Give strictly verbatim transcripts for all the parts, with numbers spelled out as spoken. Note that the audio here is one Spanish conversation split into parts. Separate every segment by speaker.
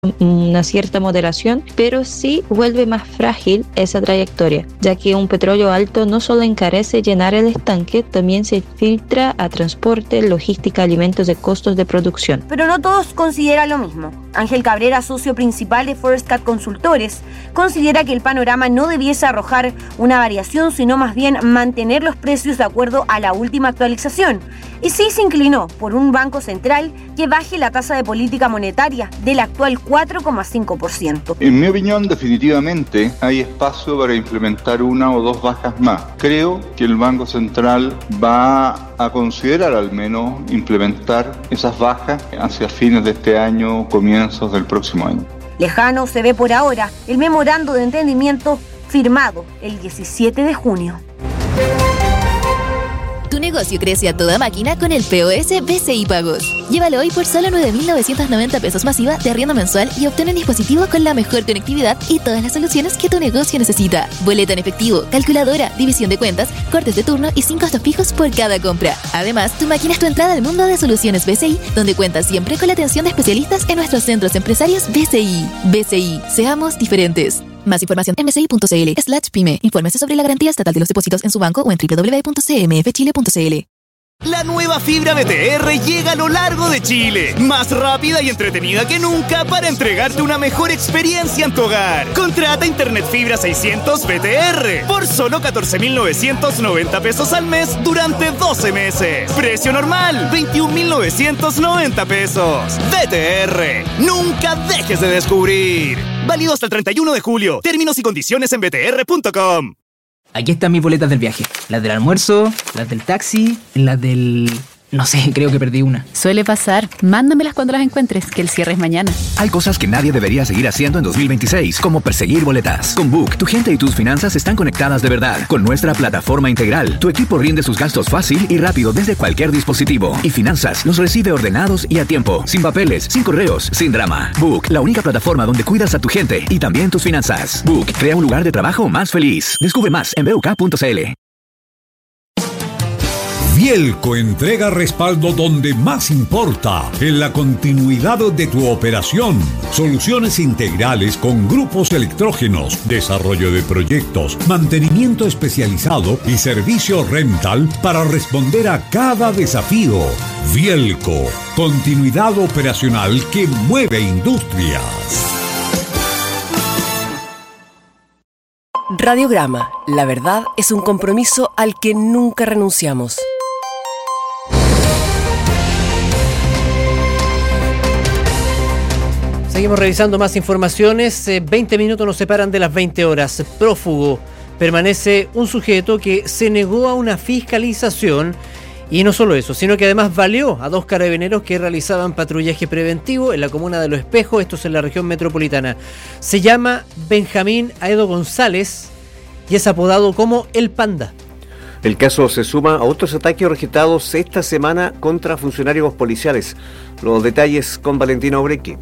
Speaker 1: una cierta moderación, pero sí vuelve más frágil esa trayectoria, ya que un petróleo alto no solo encarece llenar el estanque, también se filtra a transporte, logística, alimentos y costos de producción.
Speaker 2: Pero no todos consideran lo mismo. Ángel Cabrera, socio principal de Forestcat Consultores, considera que el panorama no debiese arrojar una variación, sino más bien mantener los precios de acuerdo a la última actualización. Y sí se inclinó por un banco central que baje la tasa de política monetaria del actual cuatro coma cinco por ciento.
Speaker 3: En mi opinión, definitivamente hay espacio para implementar una o dos bajas más. Creo que el Banco Central va a considerar al menos implementar esas bajas hacia fines de este año, comienzos del próximo año.
Speaker 2: Lejano se ve por ahora el memorando de entendimiento firmado el diecisiete de junio.
Speaker 4: Tu negocio crece a toda máquina con el P O S B C I Pagos. Llévalo hoy por solo nueve mil novecientos noventa pesos masiva de arriendo mensual y obtén un dispositivo con la mejor conectividad y todas las soluciones que tu negocio necesita. Boleta en efectivo, calculadora, división de cuentas, cortes de turno y sin costos fijos por cada compra. Además, tu máquina es tu entrada al mundo de soluciones B C I, donde cuentas siempre con la atención de especialistas en nuestros centros empresarios B C I. B C I, seamos diferentes. Más información en bci.cl slash pyme. Infórmese sobre la garantía estatal de los depósitos en su banco o en doble u doble u doble u punto c m f chile punto c l.
Speaker 5: La nueva fibra B T R llega a lo largo de Chile, más rápida y entretenida que nunca para entregarte una mejor experiencia en tu hogar. Contrata Internet Fibra seiscientos B T R por solo catorce mil novecientos noventa pesos al mes durante doce meses. Precio normal, veintiún mil novecientos noventa pesos. B T R, nunca dejes de descubrir. Válido hasta el treinta y uno de julio. Términos y condiciones en b t r punto com.
Speaker 6: Aquí están mis boletas del viaje. Las del almuerzo, las del taxi, las del... No sé, creo que perdí una.
Speaker 7: Suele pasar. Mándamelas cuando las encuentres, que el cierre es mañana.
Speaker 8: Hay cosas que nadie debería seguir haciendo en dos mil veintiséis, como perseguir boletas. Con Book, tu gente y tus finanzas están conectadas de verdad. Con nuestra plataforma integral, tu equipo rinde sus gastos fácil y rápido desde cualquier dispositivo. Y Finanzas los recibe ordenados y a tiempo. Sin papeles, sin correos, sin drama. Book, la única plataforma donde cuidas a tu gente y también tus finanzas. Book, crea un lugar de trabajo más feliz. Descubre más en b u k punto c l.
Speaker 9: Vielco entrega respaldo donde más importa, en la continuidad de tu operación. Soluciones integrales con grupos electrógenos, desarrollo de proyectos, mantenimiento especializado y servicio rental para responder a cada desafío. Vielco, continuidad operacional que mueve industrias.
Speaker 10: Radiograma, la verdad es un compromiso al que nunca renunciamos.
Speaker 11: Seguimos revisando más informaciones. Eh, veinte minutos nos separan de las veinte horas. Prófugo. Permanece un sujeto que se negó a una fiscalización. Y no solo eso, sino que además baleó a dos carabineros que realizaban patrullaje preventivo en la comuna de Los Espejos, esto es en la región metropolitana. Se llama Benjamín Aedo González y es apodado como El Panda.
Speaker 12: El caso se suma a otros ataques registrados esta semana contra funcionarios policiales. Los detalles con Valentina Obrequi.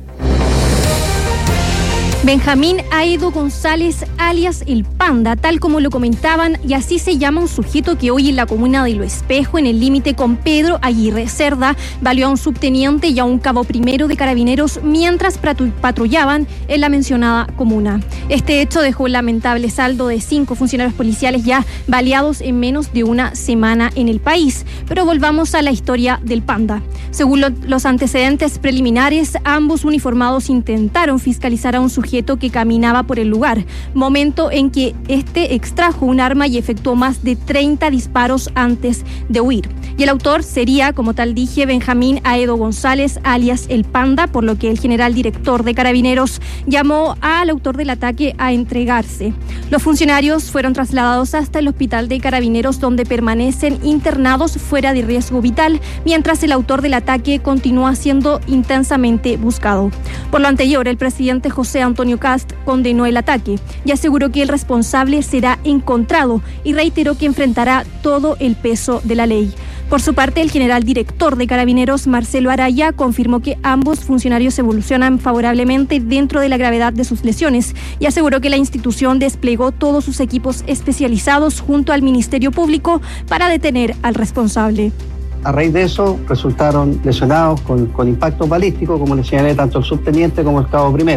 Speaker 13: Benjamín Aedo González, alias El Panda, tal como lo comentaban, y así se llama un sujeto que hoy en la comuna de Lo Espejo, en el límite con Pedro Aguirre Cerda, valió a un subteniente y a un cabo primero de carabineros mientras patrullaban en la mencionada comuna. Este hecho dejó un lamentable saldo de cinco funcionarios policiales ya baleados en menos de una semana en el país. Pero volvamos a la historia del Panda. Según lo, los antecedentes preliminares, ambos uniformados intentaron fiscalizar a un sujeto que caminaba por el lugar, momento en que este extrajo un arma y efectuó más de treinta disparos antes de huir. Y el autor sería, como tal dije, Benjamín Aedo González, alias El Panda, por lo que el general director de Carabineros llamó al autor del ataque a entregarse. Los funcionarios fueron trasladados hasta el hospital de Carabineros, donde permanecen internados fuera de riesgo vital, mientras el autor del ataque continúa siendo intensamente buscado. Por lo anterior, el presidente José Antonio Kast condenó el ataque y aseguró que el responsable será encontrado y reiteró que enfrentará todo el peso de la ley. Por su parte, el general director de Carabineros, Marcelo Araya, confirmó que ambos funcionarios evolucionan favorablemente dentro de la gravedad de sus lesiones y aseguró que la institución desplegó todos sus equipos especializados junto al Ministerio Público para detener al responsable.
Speaker 14: A raíz de eso resultaron lesionados con, con impactos balísticos, como le señalé, tanto el subteniente como el cabo primero.